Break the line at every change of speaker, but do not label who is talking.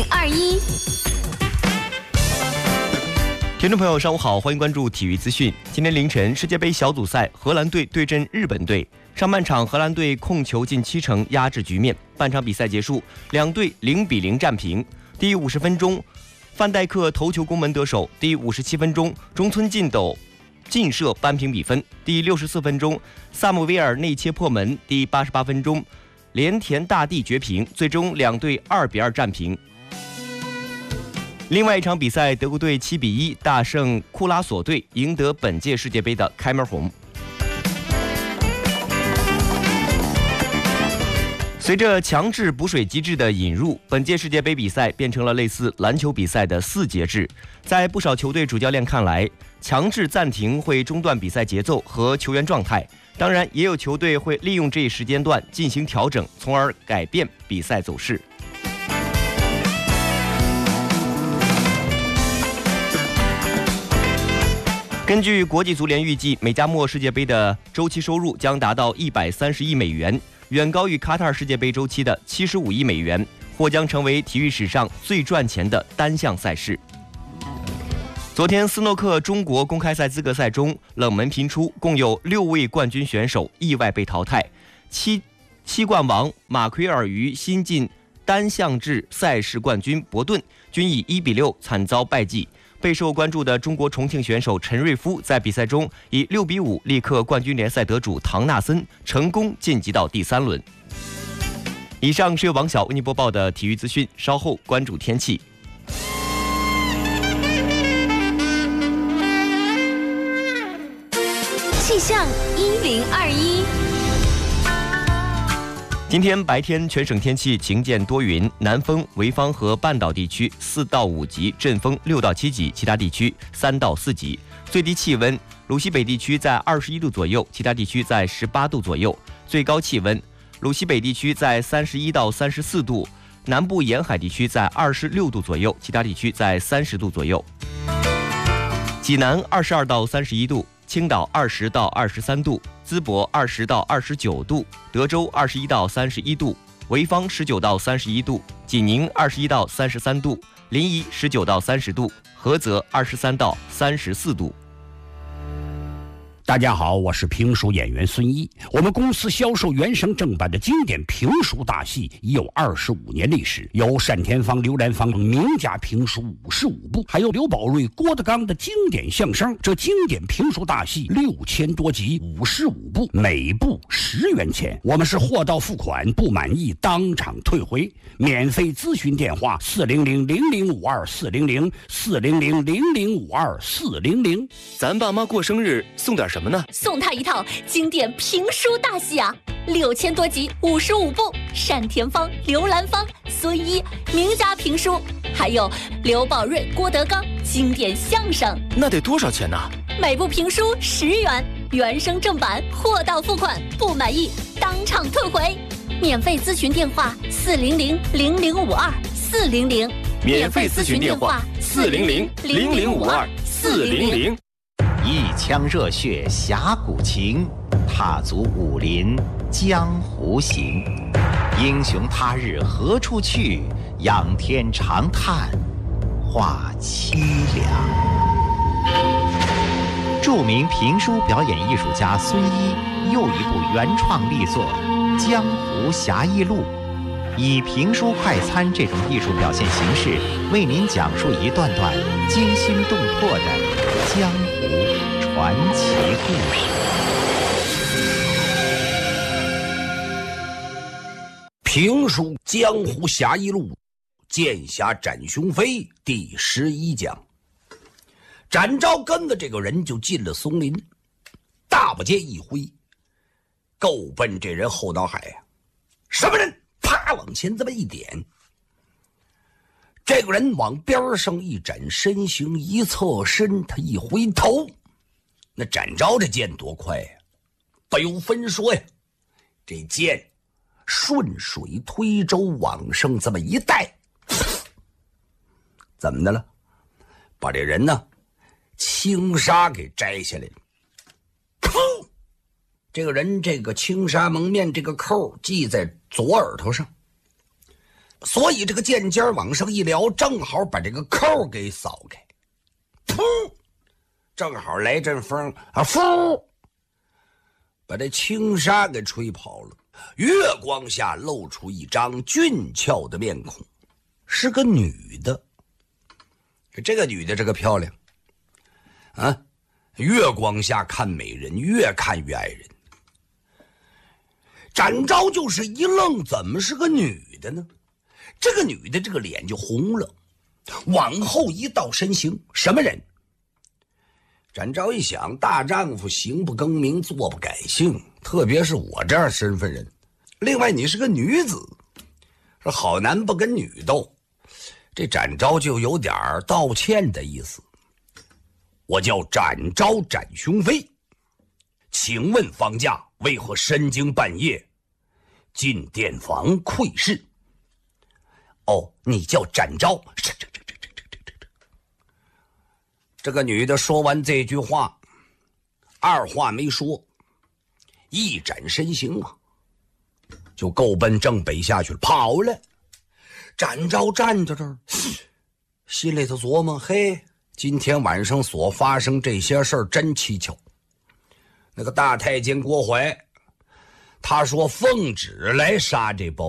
1021。
听众朋友，上午好，欢迎关注体育资讯。今天凌晨，世界杯小组赛，荷兰队对阵日本队。上半场，荷兰队控球近70%，压制局面。半场比赛结束，两队0-0战平。第50分钟，范戴克头球攻门得手。第57分钟，中村进斗劲射扳平比分。第64分钟，萨姆维尔内切破门。第88分钟，连田大地绝平。最终两队2-2战平。另外一场比赛，德国队7-1大胜库拉索队，赢得本届世界杯的开门红。随着强制补水机制的引入，本届世界杯比赛变成了类似篮球比赛的4节制。在不少球队主教练看来，强制暂停会中断比赛节奏和球员状态。当然，也有球队会利用这一时间段进行调整，从而改变比赛走势。根据国际足联预计，美加墨世界杯的周期收入将达到130亿美元，远高于卡塔尔世界杯周期的75亿美元，或将成为体育史上最赚钱的单项赛事。昨天，斯诺克中国公开赛资格赛中冷门频出，共有6位冠军选手意外被淘汰，七冠王马奎尔与新晋单项制赛事冠军伯顿均以1-6惨遭败绩。备受关注的中国重庆选手陈瑞夫在比赛中以6-5力克冠军联赛得主唐纳森，成功晋级到第3轮。以上是由王晓为您播报的体育资讯，稍后关注天气。
气象1021。
今天白天全省天气晴见多云，南风，潍坊和半岛地区4到5级，阵风6到7级，其他地区3到4级。最低气温，鲁西北地区在21度左右，其他地区在18度左右。最高气温，鲁西北地区在31到34度，南部沿海地区在26度左右，其他地区在30度左右。济南22到31度，青岛20到23度，淄博20到29度，德州21到31度，潍坊19到31度，济宁21到33度，临沂19到30度，菏泽23到34度。
大家好，我是评书演员孙一。我们公司销售原声正版的经典评书大戏已有25年历史，有单田芳、刘兰芳名家评书55部，还有刘宝瑞、郭德纲的经典相声。这经典评书大戏6000多集，55部，每部10元钱。我们是货到付款，不满意当场退回。免费咨询电话400-0052-400，400-0052-400。
咱爸妈过生日送点什么呢？
送他一套经典评书大戏啊，6000多集，55部，单田芳、刘兰芳、孙一名家评书，还有刘宝瑞、郭德纲经典相声。
那得多少钱呢？
每部评书10元，原声正版，货到付款，不满意当场退回。免费咨询电话400-0052-400，
免费咨询电话400-0052-400。
一腔热血侠骨情，踏足武林江湖行。英雄他日何处去？仰天长叹话凄凉。著名评书表演艺术家孙一又一部原创力作《江湖侠义录》，以评书快餐这种艺术表现形式，为您讲述一段段惊心动魄的江湖传奇故事。
评书《江湖侠义录》，剑侠展雄飞第11讲。展昭跟着这个人就进了松林，大把剑一挥，够奔这人后脑海呀！什么人？啪，往前这么一点，这个人往边上一展，身形一侧身，他一回头，那展昭这剑多快呀！不由分说呀，这剑顺水推舟往上这么一带，怎么的了？把这人呢轻纱给摘下来了。噗！这个人这个轻纱蒙面这个扣系在左耳朵上， 所以这个剑尖往上一撩，正好把这个扣给扫开，噗，正好来阵风啊，呼，把这轻纱给吹跑了。月光下露出一张俊俏的面孔，是个女的。这个女的这个漂亮啊，月光下看美人，越看越爱人。展昭就是一愣，怎么是个女的呢？这个女的这个脸就红了，往后一倒身形，什么人？展昭一想，大丈夫行不更名，坐不改姓，特别是我这样身份人。另外你是个女子，说好男不跟女斗，这展昭就有点道歉的意思。我叫展昭，展雄飞，请问方家为何深更半夜进店房窥视？哦，你叫展昭。这个女的说完这句话，二话没说，一展身形啊，就够奔正北下去了，跑了。展昭站在这儿，心里头琢磨：嘿，今天晚上所发生这些事儿真蹊跷。那个大太监郭槐，他说奉旨来杀这包